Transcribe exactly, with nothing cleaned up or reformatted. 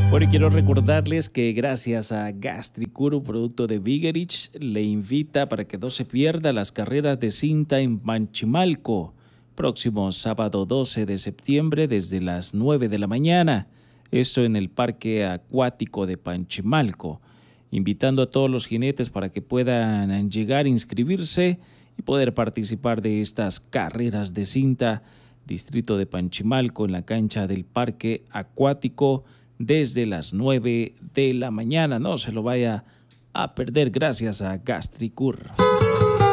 Bueno, y quiero recordarles que gracias a Gastricur, un producto de Vigerich, le invita para que no se pierda las carreras de cinta en Panchimalco, próximo sábado doce de septiembre desde las nueve de la mañana. Esto en el Parque Acuático de Panchimalco. Invitando a todos los jinetes para que puedan llegar a inscribirse y poder participar de estas carreras de cinta, distrito de Panchimalco, en la cancha del Parque Acuático, desde las nueve de la mañana. No se lo vaya a perder gracias a Gastricur.